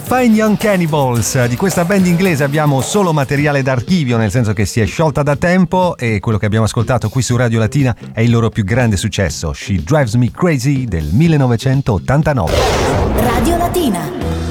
Fine Young Cannibals. Di questa band inglese abbiamo solo materiale d'archivio, nel senso che si è sciolta da tempo, e quello che abbiamo ascoltato qui su Radio Latina è il loro più grande successo, She Drives Me Crazy del 1989. Radio Latina.